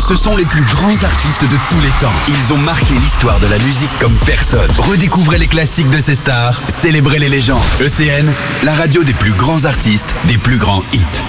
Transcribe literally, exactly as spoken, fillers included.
Ce sont les plus grands artistes de tous les temps. Ils ont marqué l'histoire de la musique comme personne. Redécouvrez les classiques de ces stars, célébrez les légendes. E C N, la radio des plus grands artistes, des plus grands hits.